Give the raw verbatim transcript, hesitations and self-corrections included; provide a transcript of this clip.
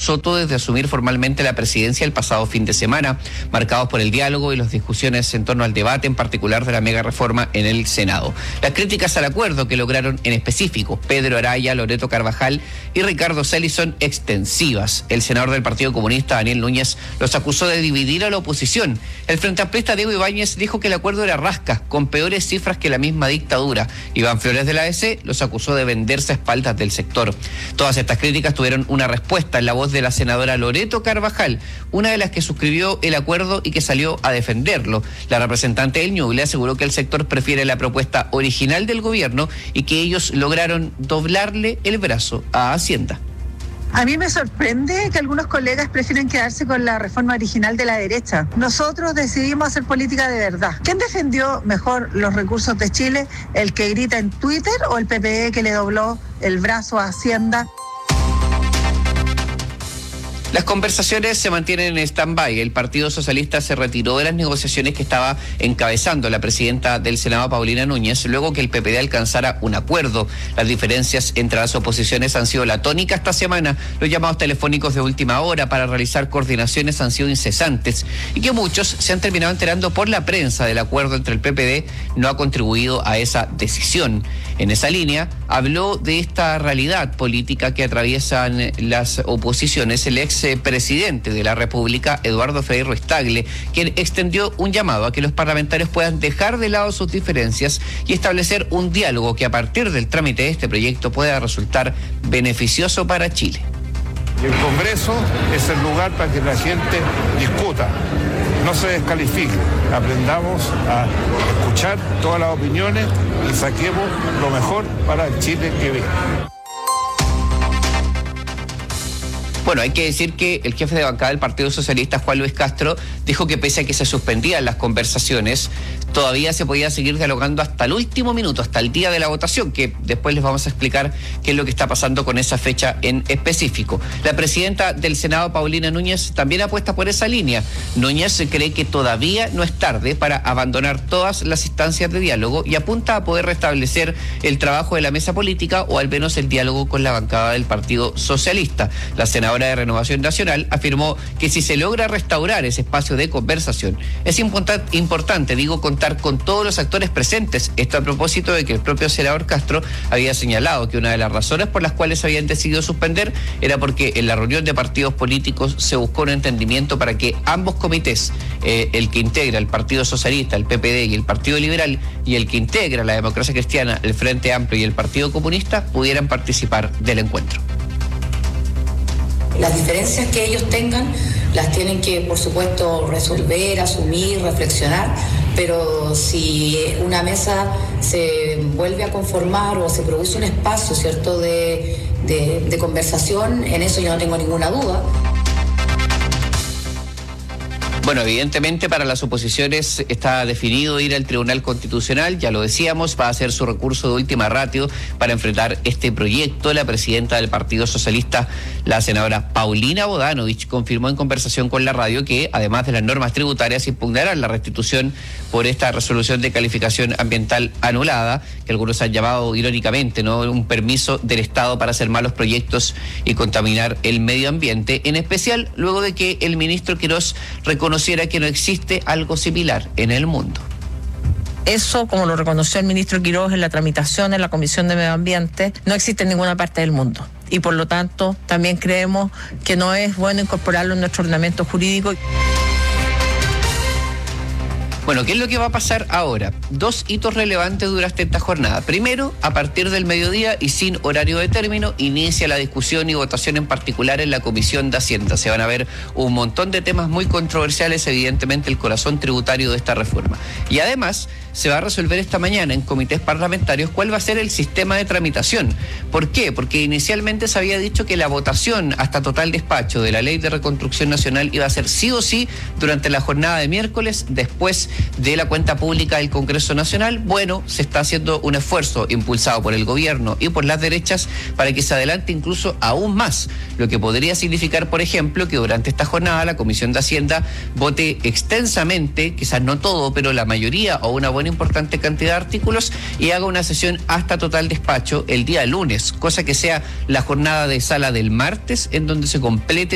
Soto desde asumir formalmente la presidencia el pasado fin de semana, marcados por el diálogo y las discusiones en torno al debate, en particular de la mega reforma en el Senado. Las críticas al acuerdo que lograron en específico Pedro Araya, Loreto Carvajal y Ricardo Celis son extensivas. El senador del Partido Comunista, Daniel Núñez, los acusó de dividir a la oposición. El frente amplista Diego Ibáñez dijo que el acuerdo era rasca, con peores cifras que la misma dictadura. Iván Flores de la A D C los acusó de venderse a espaldas del sector. Todas estas críticas tuvieron una respuesta en la voz de la senadora Loreto Carvajal, una de las que suscribió el acuerdo y que salió a defenderlo. La representante del Ñuble aseguró que el sector prefiere la propuesta original del gobierno y que ellos lograron doblarle el brazo a Hacienda. A mí me sorprende que algunos colegas prefieren quedarse con la reforma original de la derecha. Nosotros decidimos hacer política de verdad. ¿Quién defendió mejor los recursos de Chile? ¿El que grita en Twitter o el P P D que le dobló el brazo a Hacienda? Las conversaciones se mantienen en stand-by. El Partido Socialista se retiró de las negociaciones que estaba encabezando la presidenta del Senado, Paulina Núñez, luego que el P P D alcanzara un acuerdo. Las diferencias entre las oposiciones han sido la tónica esta semana. Los llamados telefónicos de última hora para realizar coordinaciones han sido incesantes y que muchos se han terminado enterando por la prensa del acuerdo entre el P P D no ha contribuido a esa decisión. En esa línea, habló de esta realidad política que atraviesan las oposiciones el ex presidente de la República, Eduardo Frei Ruiz Tagle, quien extendió un llamado a que los parlamentarios puedan dejar de lado sus diferencias y establecer un diálogo que a partir del trámite de este proyecto pueda resultar beneficioso para Chile. El Congreso es el lugar para que la gente discuta, no se descalifique, aprendamos a escuchar todas las opiniones y saquemos lo mejor para el Chile que viene. Bueno, hay que decir que el jefe de bancada del Partido Socialista, Juan Luis Castro, dijo que pese a que se suspendían las conversaciones, todavía se podía seguir dialogando hasta el último minuto, hasta el día de la votación, que después les vamos a explicar qué es lo que está pasando con esa fecha en específico. La presidenta del Senado, Paulina Núñez, también apuesta por esa línea. Núñez cree que todavía no es tarde para abandonar todas las instancias de diálogo y apunta a poder restablecer el trabajo de la mesa política o al menos el diálogo con la bancada del Partido Socialista. La senadora de Renovación Nacional afirmó que si se logra restaurar ese espacio de conversación, es importante, importante, digo, contar con todos los actores presentes. Esto a propósito de que el propio senador Castro había señalado que una de las razones por las cuales habían decidido suspender era porque en la reunión de partidos políticos se buscó un entendimiento para que ambos comités, eh, el que integra el Partido Socialista, el P P D y el Partido Liberal, y el que integra la Democracia Cristiana, el Frente Amplio y el Partido Comunista, pudieran participar del encuentro. Las diferencias que ellos tengan las tienen que, por supuesto, resolver, asumir, reflexionar, pero si una mesa se vuelve a conformar o se produce un espacio, ¿cierto?, de, de, de conversación, en eso yo no tengo ninguna duda. Bueno, evidentemente para las oposiciones está definido ir al Tribunal Constitucional, ya lo decíamos, va a hacer su recurso de última ratio para enfrentar este proyecto. La presidenta del Partido Socialista, la senadora Paulina Bodanovich, confirmó en conversación con la radio que, además de las normas tributarias, impugnarán la restitución por esta resolución de calificación ambiental anulada, que algunos han llamado irónicamente, ¿no?, un permiso del Estado para hacer malos proyectos y contaminar el medio ambiente, en especial luego de que el ministro Quirós reconoció que no existe algo similar en el mundo. Eso, como lo reconoció el ministro Quirós en la tramitación en la Comisión de Medio Ambiente, no existe en ninguna parte del mundo. Y por lo tanto, también creemos que no es bueno incorporarlo en nuestro ordenamiento jurídico. Bueno, ¿qué es lo que va a pasar ahora? Dos hitos relevantes durante esta jornada. Primero, a partir del mediodía y sin horario de término, inicia la discusión y votación en particular en la Comisión de Hacienda. Se van a ver un montón de temas muy controversiales, evidentemente el corazón tributario de esta reforma. Y además, se va a resolver esta mañana en comités parlamentarios cuál va a ser el sistema de tramitación. ¿Por qué? Porque inicialmente se había dicho que la votación hasta total despacho de la Ley de Reconstrucción Nacional iba a ser sí o sí durante la jornada de miércoles, después de la cuenta pública del Congreso Nacional. Bueno, se está haciendo un esfuerzo impulsado por el gobierno y por las derechas para que se adelante incluso aún más, lo que podría significar, por ejemplo, que durante esta jornada la Comisión de Hacienda vote extensamente, quizás no todo, pero la mayoría o una buena importante cantidad de artículos y haga una sesión hasta total despacho el día lunes, cosa que sea la jornada de sala del martes en donde se complete